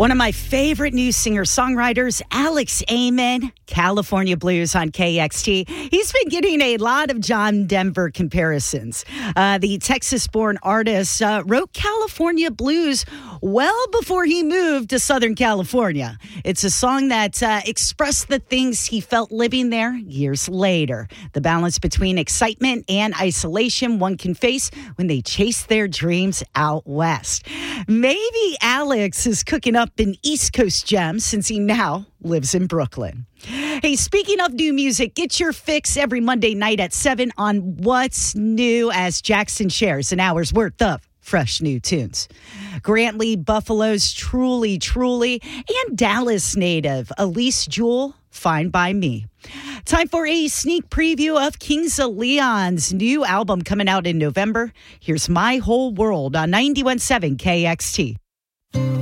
One of my favorite new singer-songwriters, Alex Aimen, California Blues on KXT. He's been getting a lot of John Denver comparisons. The Texas-born artist wrote California Blues well before he moved to Southern California. It's a song that expressed the things he felt living there years later. The balance between excitement and isolation one can face when they chase their dreams out west. Maybe Alex is cooking up an East Coast gem since he now lives in Brooklyn. Hey, speaking of new music, get your fix every Monday night at 7 on What's New as Jackson shares an hour's worth of fresh new tunes. Grantley Buffalo's Truly, and Dallas native Elise Jewell, Fine by Me. Time for a sneak preview of Kings of Leon's new album coming out in November. Here's My Whole World on 91.7 KXT.